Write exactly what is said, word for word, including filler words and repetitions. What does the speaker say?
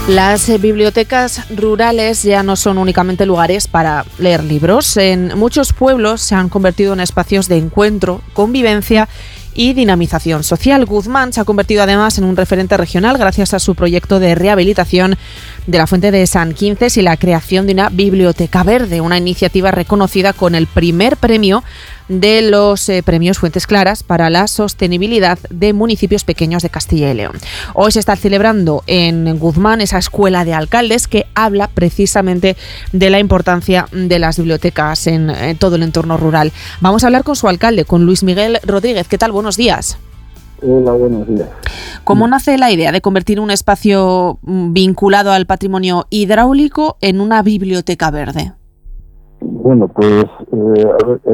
Las eh, bibliotecas rurales ya no son únicamente lugares para leer libros. En muchos pueblos se han convertido en espacios de encuentro, convivencia y dinamización social. Guzmán se ha convertido además en un referente regional gracias a su proyecto de rehabilitación de la Fuente de San Quinces y la creación de una biblioteca verde, una iniciativa reconocida con el primer premio de los eh, premios Fuentes Claras para la sostenibilidad de municipios pequeños de Castilla y León. Hoy se está celebrando en Guzmán esa escuela de alcaldes que habla precisamente de la importancia de las bibliotecas en, en todo el entorno rural. Vamos a hablar con su alcalde, con Luis Miguel Rodríguez. ¿Qué tal? Buenos días. Hola, buenos días. ¿Cómo nace la idea de convertir un espacio vinculado al patrimonio hidráulico en una biblioteca verde? Bueno, pues eh, a ver,